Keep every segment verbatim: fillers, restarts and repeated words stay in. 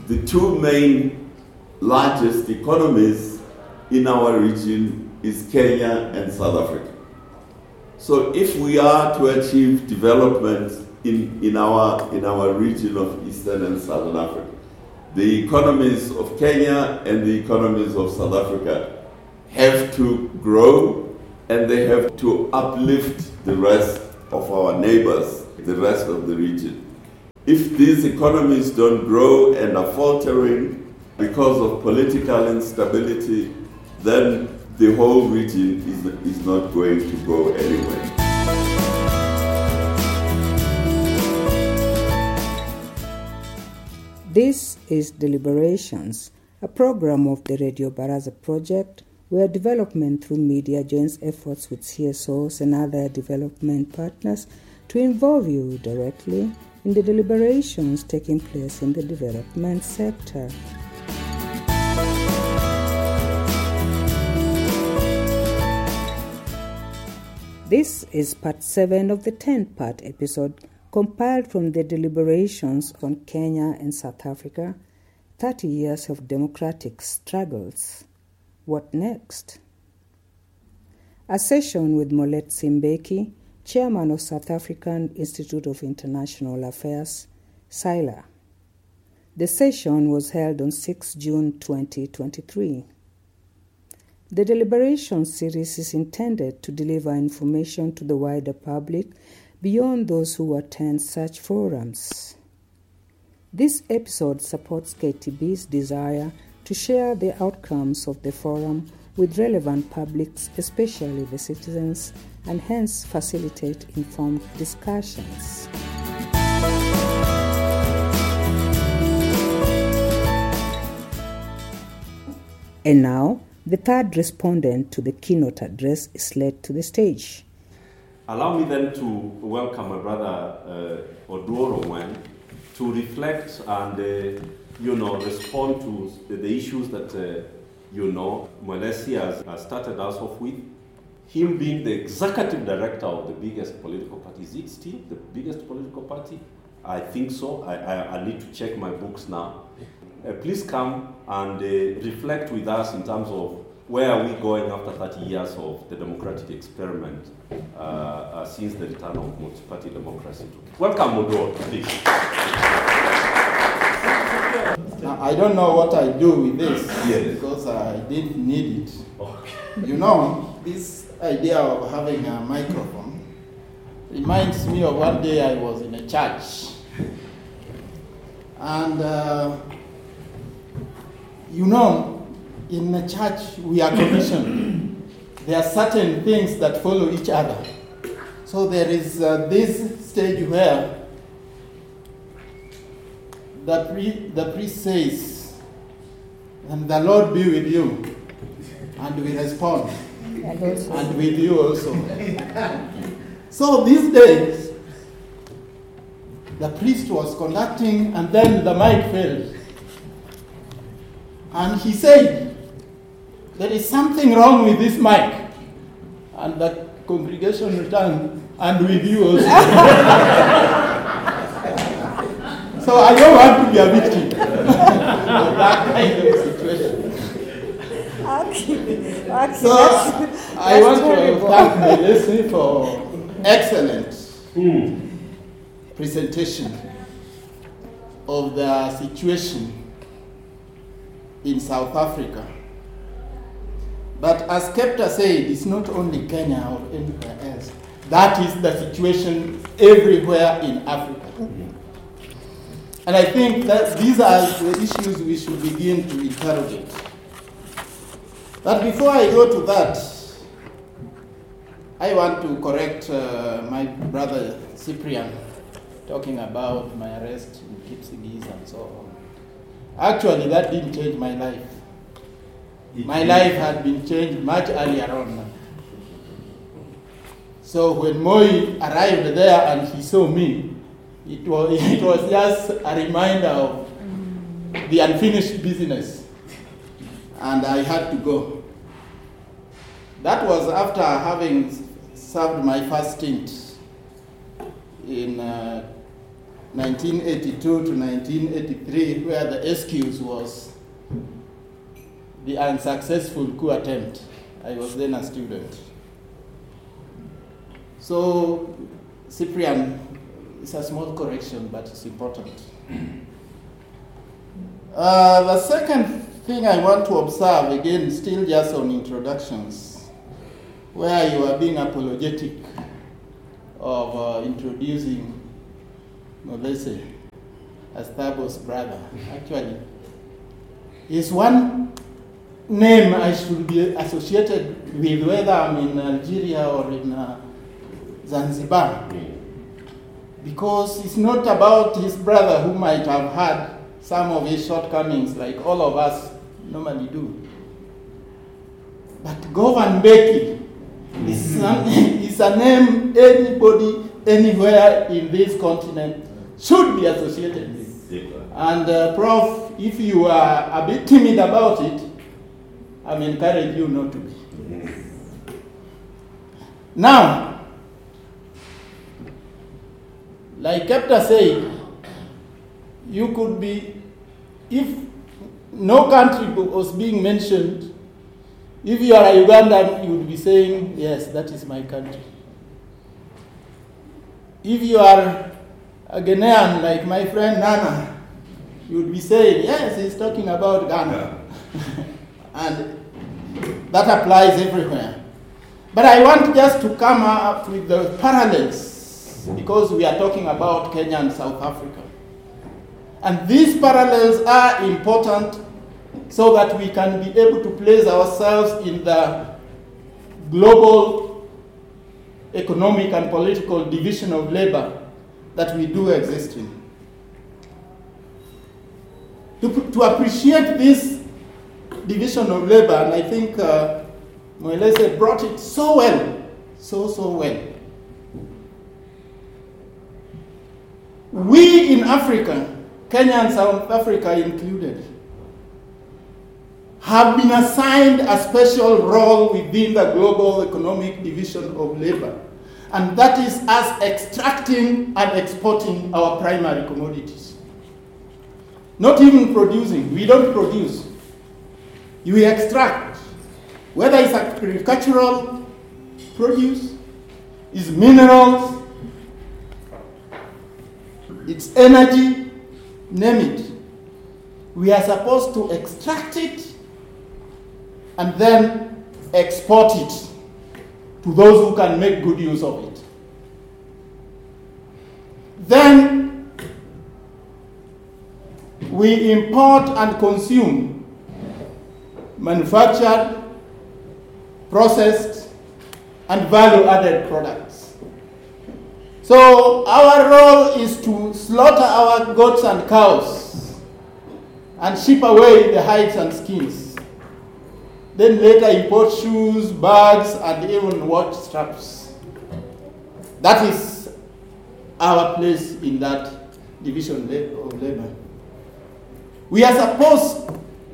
the two main largest economies in our region is Kenya and South Africa. So if we are to achieve development in, in, our, in our region of Eastern and Southern Africa, the economies of Kenya and the economies of South Africa have to grow, and they have to uplift the rest of our neighbors, the rest of the region. If these economies don't grow and are faltering because of political instability, then the whole region is, is not going to go anywhere. This is Deliberations, a program of the Radio Baraza project where development through media joins efforts with C S Os and other development partners to involve you directly in the deliberations taking place in the development sector. This is part seven of the ten-part episode compiled from the deliberations on Kenya and South Africa, thirty years of democratic struggles. What next? A session with Molet Simbeki, chairman of South African Institute of International Affairs, SILA. The session was held on the sixth of June twenty twenty-three. The deliberation series is intended to deliver information to the wider public beyond those who attend such forums. This episode supports K T B's desire to share the outcomes of the forum with relevant publics, especially the citizens, and hence facilitate informed discussions. And now, the third respondent to the keynote address is led to the stage. Allow me then to welcome my brother uh, Oduor Owen to reflect and uh, you know respond to the issues that uh, you know Molesi has, has started us off with. Him being the executive director of the biggest political party. Is it still the biggest political party? I think so. I, I, I need to check my books now. Uh, please come and uh, reflect with us in terms of where are we going after thirty years of the democratic experiment uh, uh, since the return of multi-party democracy. Welcome, Oduor, please. I don't know what I do with this yes. because I didn't need it. Okay. You know, this idea of having a microphone reminds me of one day I was in a church. And, uh, you know, in a church we are commissioned. There are certain things that follow each other. So there is uh, this stage where the, pri- the priest says, and the Lord be with you. And we respond. And, also. And with you also. So these days, the priest was conducting and then the mic failed. And he said, there is something wrong with this mic. And the congregation returned, and with you also. So I don't want to be a victim of that kind of situation. Okay. Okay. So that's, I that's want terrible. to thank Melissa for excellent Mm. presentation of the situation in South Africa. But as Kepta said, it's not only Kenya or anywhere else. That is the situation everywhere in Africa. Mm. And I think that these are the issues we should begin to interrogate. But before I go to that, I want to correct uh, my brother Cyprian talking about my arrest in Kipsigis and so on. Actually, that didn't change my life. My life had been changed much earlier on. So when Moi arrived there and he saw me, it was, it was just a reminder of the unfinished business. And I had to go. That was after having served my first stint in uh, nineteen eighty-two to nineteen eighty-three, where the excuse was the unsuccessful coup attempt. I was then a student. So, Cyprian, it's a small correction, but it's important. Uh, the second thing I want to observe, again, still just on introductions, where you are being apologetic of uh, introducing Molese as Thabo's brother. Actually, is one name I should be associated with, whether I'm in Algeria or in uh, Zanzibar, because it's not about his brother who might have had some of his shortcomings like all of us normally do. But Govan Mbeki is, is a name anybody anywhere in this continent should be associated with. And uh, Prof, if you are a bit timid about it, I'm encouraging you not to be. Now, like Kepta said, you could be, if no country was being mentioned, if you are a Ugandan, you would be saying, yes, that is my country. If you are a Ghanaian, like my friend Nana, you would be saying, yes, he's talking about Ghana. And that applies everywhere. But I want just to come up with the parallels, because we are talking about Kenya and South Africa. And these parallels are important so that we can be able to place ourselves in the global economic and political division of labor that we do exist in. To, to appreciate this division of labor, and I think uh, Molese brought it so well, so, so well. We in Africa, Kenya and South Africa included, have been assigned a special role within the global economic division of labor. And that is us extracting and exporting our primary commodities. Not even producing. We don't produce. We extract. Whether it's agricultural produce, it's minerals, it's energy, name it. We are supposed to extract it and then export it to those who can make good use of it. Then we import and consume manufactured, processed, and value-added products. So our role is to slaughter our goats and cows and ship away the hides and skins. Then later import shoes, bags, and even watch straps. That is our place in that division of labor. We are supposed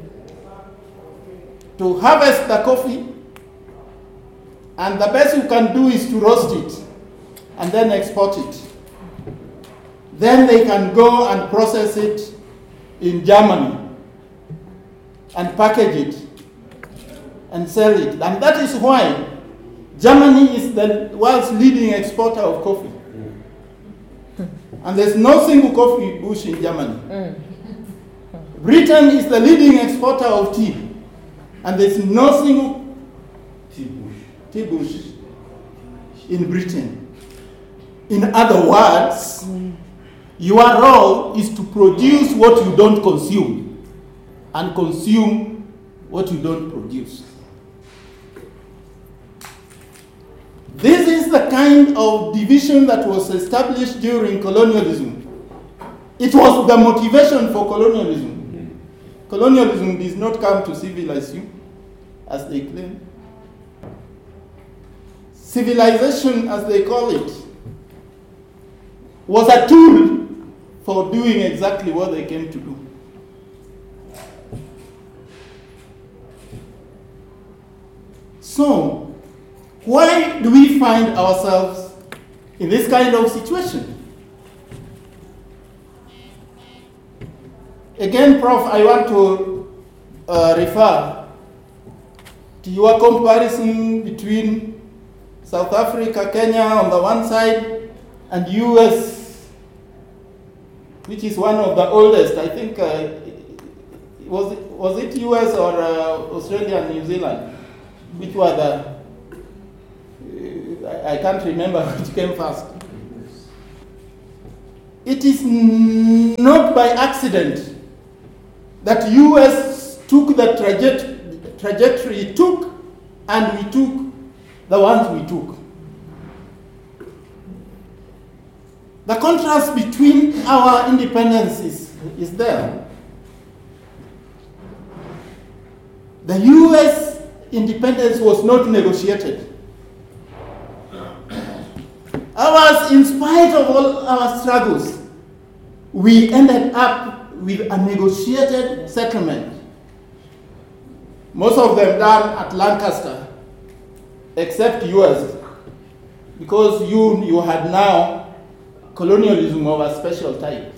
to harvest the coffee, and the best you can do is to roast it and then export it. Then they can go and process it in Germany and package it and sell it. And that is why Germany is the world's leading exporter of coffee. Mm. And there's no single coffee bush in Germany. Mm. Britain is the leading exporter of tea. And there's no single tea bush, tea bush in Britain. In other words, mm. your role is to produce what you don't consume and consume what you don't produce. This is the kind of division that was established during colonialism. It was the motivation for colonialism. Mm-hmm. Colonialism did not come to civilize you, as they claim. Civilization, as they call it, was a tool for doing exactly what they came to do. So, why do we find ourselves in this kind of situation? again, Prof, I want to uh, refer to your comparison between South Africa, Kenya on the one side, and U S, which is one of the oldest. I think, uh, was, it, was it U S or uh, Australia and New Zealand? Which were the, uh, I, I can't remember which came first. It is n- not by accident that U S took the traje- trajectory it took, and we took the ones we took. The contrast between our independences is there. The U S independence was not negotiated. Ours, in spite of all our struggles, we ended up with a negotiated settlement. Most of them done at Lancaster, except yours, because you, you had now colonialism of a special type.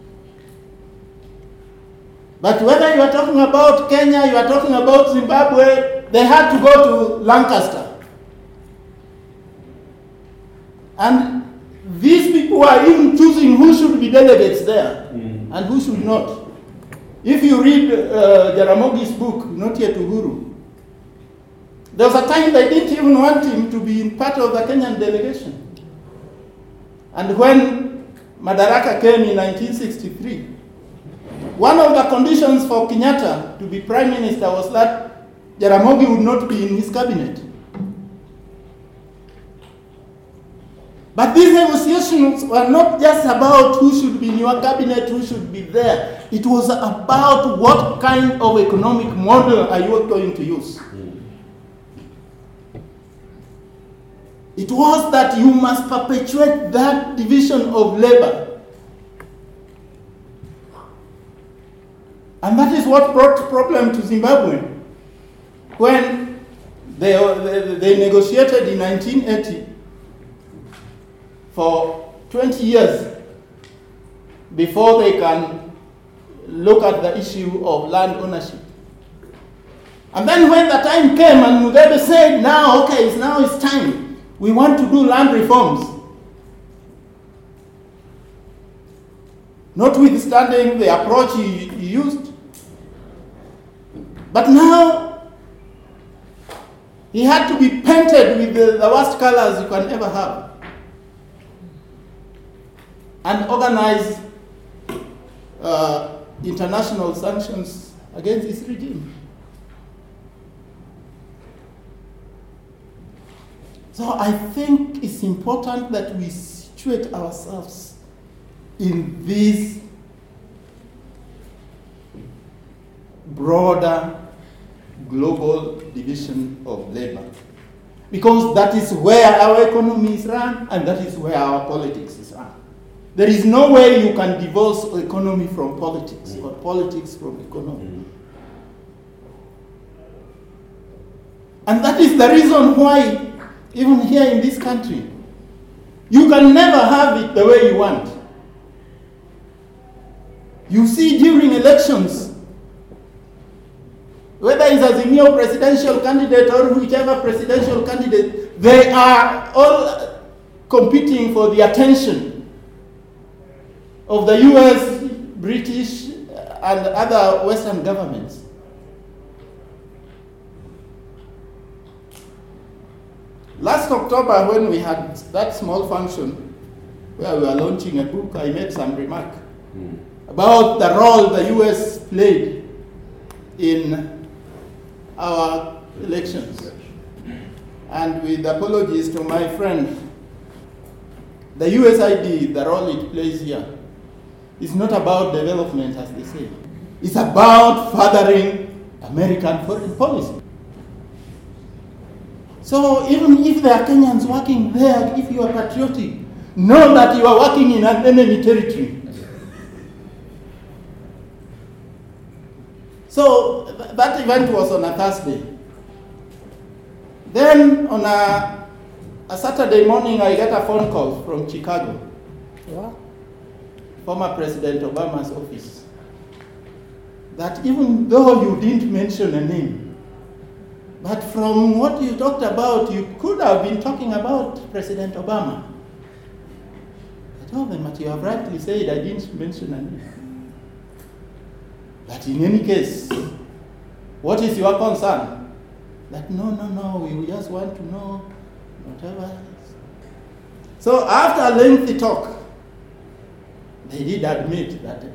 But whether you are talking about Kenya, you are talking about Zimbabwe, they had to go to Lancaster. And these people are even choosing who should be delegates there mm. and who should not. If you read uh, Jaramogi's book, Not Yet Uhuru, there was a time they didn't even want him to be part of the Kenyan delegation. And when Madaraka came in nineteen sixty-three, one of the conditions for Kenyatta to be prime minister was that Jaramogi would not be in his cabinet. But these negotiations were not just about who should be in your cabinet, who should be there. It was about what kind of economic model are you going to use. Mm. It was that you must perpetuate that division of labor. And that is what brought problem to Zimbabwe. When they, they, they negotiated in nineteen eighty, for twenty years before they can look at the issue of land ownership. And then when the time came and Mugabe said, now, okay, it's, now it's time. We want to do land reforms. Notwithstanding the approach he, he used. But now, he had to be painted with the, the worst colors you can ever have, and organize uh, international sanctions against this regime. So I think it's important that we situate ourselves in this broader global division of labor, because that is where our economy is run and that is where our politics is run. There is no way you can divorce economy from politics mm. or politics from economy. Mm. And that is the reason why, even here in this country, you can never have it the way you want. You see during elections, whether it's Azimio presidential candidate or whichever presidential candidate, they are all competing for the attention of the U S, British, and other Western governments. Last October, when we had that small function where we were launching a book, I made some remark mm. about the role the U S played in our elections. And with apologies to my friend, the U S I D, the role it plays here, is not about development, as they say. It's about furthering American foreign policy. So even if there are Kenyans working there, if you are patriotic, know that you are working in an enemy territory. So th- that event was on a Thursday. Then on a, a Saturday morning, I get a phone call from Chicago. Yeah. Former President Obama's office. that even though you didn't mention a name, but from what you talked about, you could have been talking about President Obama. I told them, but you have rightly said I didn't mention a name. But in any case, what is your concern? That no, no, no, we just want to know whatever. So after a lengthy talk, they did admit that